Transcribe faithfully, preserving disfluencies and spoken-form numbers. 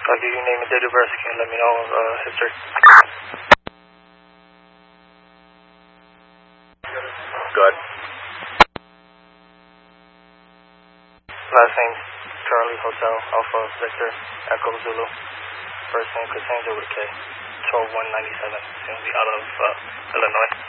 I'll give you name and date of birth. Can you let me know uh, history? Good. Last name, Charlie Hotel, Alpha, Victor, Echo Zulu. First name, Cassandra with a K. twelve one ninety-seven. It's going to be out of uh, Illinois.